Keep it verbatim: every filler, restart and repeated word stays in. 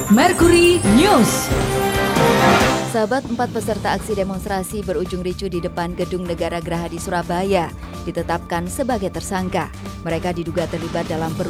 Mercury News. Sahabat, empat peserta aksi demonstrasi berujung ricu di depan Gedung Negara Geraha di Surabaya ditetapkan sebagai tersangka. Mereka diduga terlibat dalam